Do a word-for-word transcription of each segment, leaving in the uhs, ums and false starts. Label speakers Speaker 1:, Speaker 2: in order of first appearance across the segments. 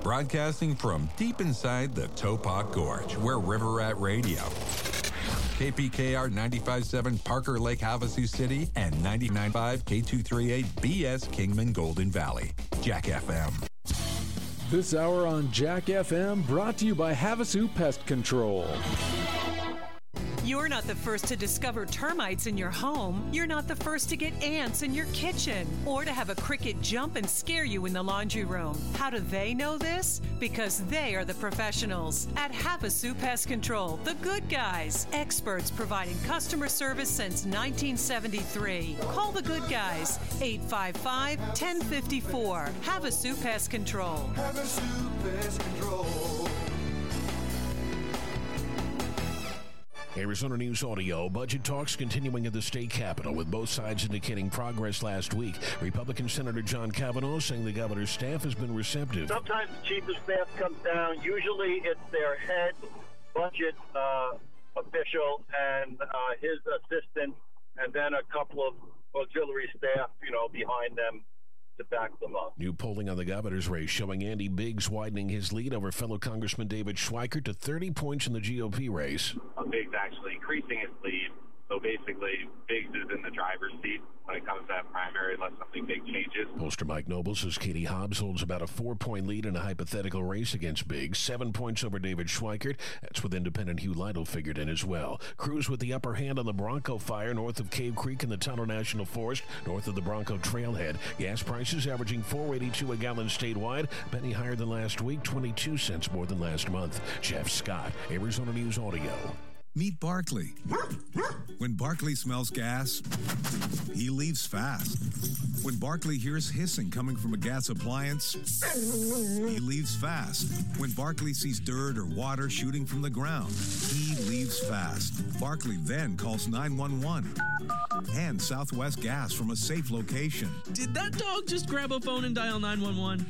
Speaker 1: Broadcasting from deep inside the Topok Gorge, where River Rat Radio. K P K R ninety-five point seven Parker Lake Havasu City and ninety-nine point five K two thirty-eight B S Kingman Golden Valley. Jack F M.
Speaker 2: This hour on Jack F M brought to you by Havasu Pest Control.
Speaker 3: You're not the first to discover termites in your home. You're not the first to get ants in your kitchen or to have a cricket jump and scare you in the laundry room. How do they know this? Because they are the professionals at Havasu Pest Control, the good guys, experts providing customer service since nineteen seventy-three. Call the good guys, eight five five, one zero five four. Havasu Pest Control.
Speaker 4: Havasu Pest Control.
Speaker 5: Arizona News Audio. Budget talks continuing at the state capitol, with both sides indicating progress last week. Republican Senator John Kavanaugh saying the governor's staff has been receptive.
Speaker 6: Sometimes the chief of staff comes down. Usually it's their head budget uh, official and uh, his assistant, and then a couple of auxiliary staff, you know, behind them to back them up.
Speaker 5: New polling on the governor's race showing Andy Biggs widening his lead over fellow Congressman David Schweikert to thirty points in the G O P race.
Speaker 7: Biggs actually increasing his lead. So basically, Biggs is in the driver's seat when it comes to that primary, unless something big changes.
Speaker 5: Pollster Mike Noble says Katie Hobbs holds about a four-point lead in a hypothetical race against Biggs, seven points over David Schweikert. That's with independent Hugh Lytle figured in as well. Cruz with the upper hand on the Bronco fire north of Cave Creek in the Tonto National Forest, north of the Bronco Trailhead. Gas prices averaging four eighty-two a gallon statewide, penny higher than last week, twenty-two cents more than last month. Jeff Scott, Arizona News Audio.
Speaker 8: Meet Barkley. When Barkley smells gas, he leaves fast. When Barkley hears hissing coming from a gas appliance, he leaves fast. When Barkley sees dirt or water shooting from the ground, he leaves fast. Barkley then calls nine one one and Southwest Gas from a safe location.
Speaker 9: Did that dog just grab a phone and dial nine one one?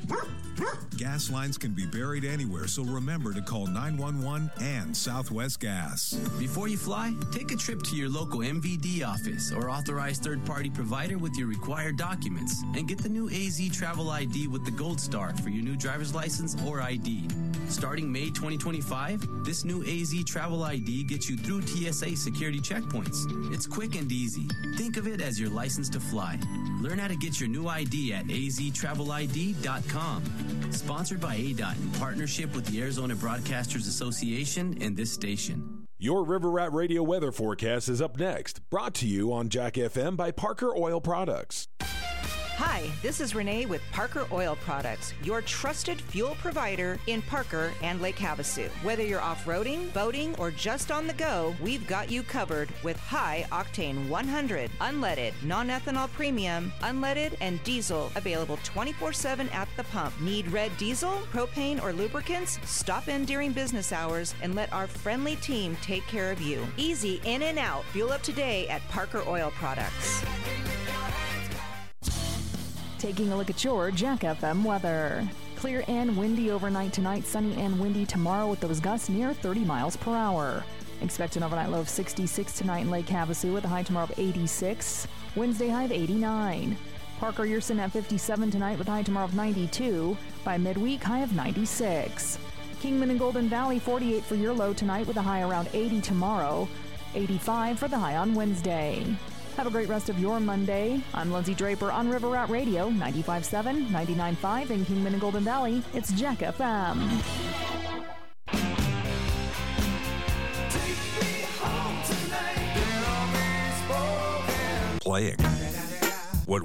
Speaker 8: Gas lines can be buried anywhere, so remember to call nine one one and Southwest Gas.
Speaker 10: Before you fly, take a trip to your local M V D office or authorized third-party provider with your required documents and get the new A Z Travel I D with the Gold Star for your new driver's license or I D. Starting May twenty twenty-five, this new A Z Travel I D gets you through T S A security checkpoints. It's quick and easy. Think of it as your license to fly. Learn how to get your new I D at a z travel I D dot com. Sponsored by A D O T in partnership with the Arizona Broadcasters Association and this station.
Speaker 2: Your River Rat Radio weather forecast is up next. Brought to you on Jack F M by Parker Oil Products.
Speaker 11: Hi, this is Renee with Parker Oil Products, your trusted fuel provider in Parker and Lake Havasu. Whether you're off-roading, boating, or just on the go, we've got you covered with high-octane one hundred, unleaded, non-ethanol premium, unleaded, and diesel available twenty-four seven at the pump. Need red diesel, propane, or lubricants? Stop in during business hours and let our friendly team take care of you. Easy in and out. Fuel up today at Parker Oil Products.
Speaker 12: Taking a look at your Jack F M weather. Clear and windy overnight tonight, sunny and windy tomorrow with those gusts near thirty miles per hour. Expect an overnight low of sixty-six tonight in Lake Havasu with a high tomorrow of eighty-six. Wednesday high of eighty-nine. Parker Yerson at fifty-seven tonight with a high tomorrow of ninety-two. By midweek, high of ninety-six. Kingman and Golden Valley forty-eight for your low tonight with a high around eighty tomorrow. eighty-five for the high on Wednesday. Have a great rest of your Monday. I'm Lindsay Draper on River Rat Radio, ninety-five point seven, ninety-nine point five in Kingman and Golden Valley. It's Jack F M.
Speaker 1: Playing.